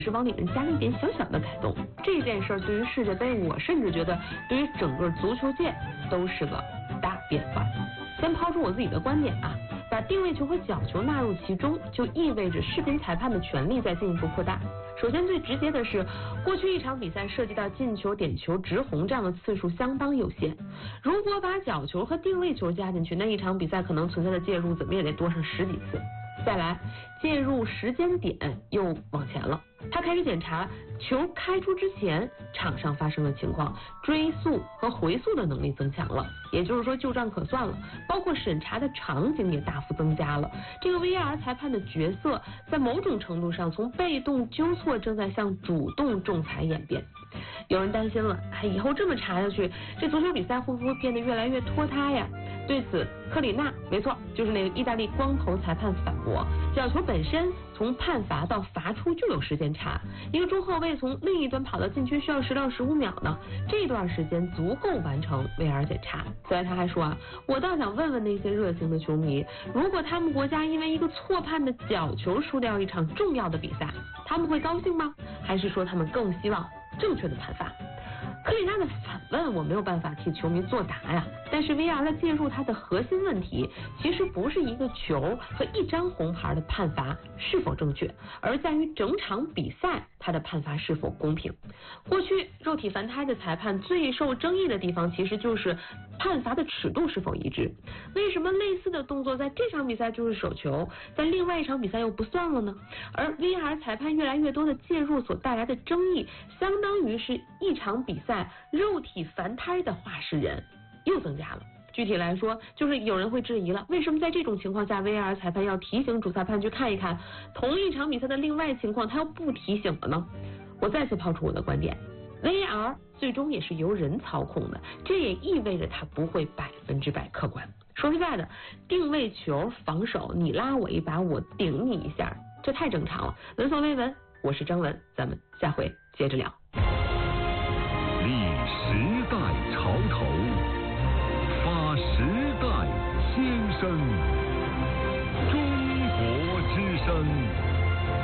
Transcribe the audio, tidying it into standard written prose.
是往里面加了一点小小的改动。这件事对于世界杯，我甚至觉得对于整个足球界都是个大变化。先抛出我自己的观点啊，把定位球和角球纳入其中，就意味着视频裁判的权力在进一步扩大。首先最直接的是，过去一场比赛涉及到进球、点球、直红这样的次数相当有限。如果把角球和定位球加进去，那一场比赛可能存在的介入怎么也得多上10几次。再来，介入时间点又往前了，他开始检查球开出之前场上发生的情况，追溯和回溯的能力增强了，也就是说旧账可算了，包括审查的场景也大幅增加了。这个 VAR 裁判的角色在某种程度上从被动纠错正在向主动仲裁演变。有人担心了，以后这么查下去，这足球比赛会不会变得越来越拖沓呀？对此，克里纳，没错，就是那个意大利光头裁判反驳，角球本身从判罚到罚出就有时间差，一个中后卫从另一端跑到禁区需要10到15秒呢，这段时间足够完成 VAR 检查。此外他还说我倒想问问那些热情的球迷，如果他们国家因为一个错判的角球输掉一场重要的比赛，他们会高兴吗？还是说他们更希望正确的判罚？克里纳的反问我没有办法替球迷作答呀，但是 VAR 的介入它的核心问题其实不是一个球和一张红牌的判罚是否正确，而在于整场比赛它的判罚是否公平。过去肉体凡胎的裁判最受争议的地方其实就是判罚的尺度是否一致。为什么类似的动作在这场比赛就是手球，在另外一场比赛又不算了呢？而 VAR 裁判越来越多的介入所带来的争议，相当于是一场比赛肉体凡胎的话事人又增加了。具体来说，就是有人会质疑了，为什么在这种情况下 VAR 裁判要提醒主裁判去看一看同一场比赛的另外情况，他又不提醒了呢？我再次抛出我的观点， VAR 最终也是由人操控的，这也意味着它不会100%客观。说实在的，定位球防守，你拉我一把，我顶你一下，这太正常了，闻所未闻。我是张文，咱们下回接着聊。